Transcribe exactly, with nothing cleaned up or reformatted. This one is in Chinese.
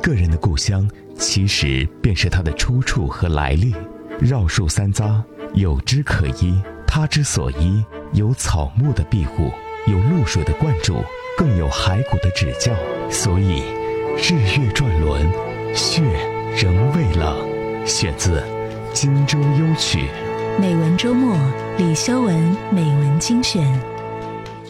个人的故乡，其实便是他的出处和来历。绕树三匝，有枝可依，他之所依，有草木的庇护，有露水的灌注，更有骸骨的指教。所以日月转轮，血仍未冷。选自《荆州幽曲》。 美文周末，李修文美文精选。